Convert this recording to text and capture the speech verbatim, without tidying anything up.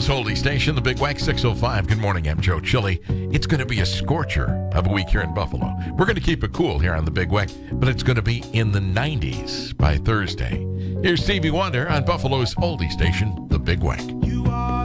Buffalo's oldie station, the Big Wax six oh five. Good morning, I'm Joe Chili. It's going to be a scorcher of a week here in Buffalo. We're going to keep it cool here on the Big Wax, but it's going to be in the nineties by Thursday. Here's Stevie Wonder on Buffalo's oldie station, the Big Wax. You